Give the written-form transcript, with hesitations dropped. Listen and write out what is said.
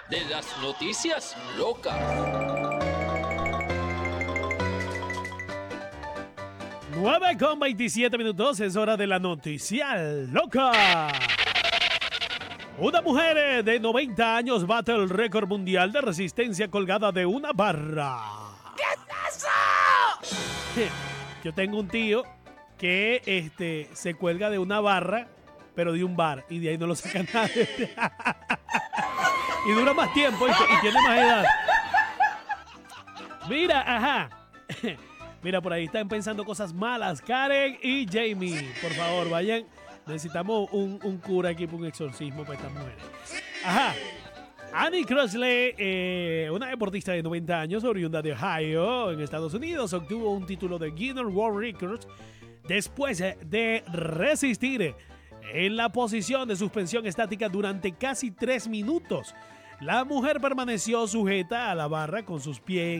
de las noticias locas. 9:27, es hora de la noticia loca. Una mujer de 90 años bate el récord mundial de resistencia colgada de una barra. ¿Qué es eso? Yo tengo un tío que se cuelga de una barra, pero de un bar, y de ahí no lo saca nadie. Y dura más tiempo y tiene más edad. Mira, ajá. Mira, por ahí están pensando cosas malas. Karen y Jamie, por favor, vayan. Necesitamos un cura aquí para un exorcismo para estas mujeres. Ajá. Annie Crossley, una deportista de 90 años, oriunda de Ohio, en Estados Unidos, obtuvo un título de Guinness World Records después de resistir en la posición de suspensión estática durante casi 3 minutos. La mujer permaneció sujeta a la barra con sus pies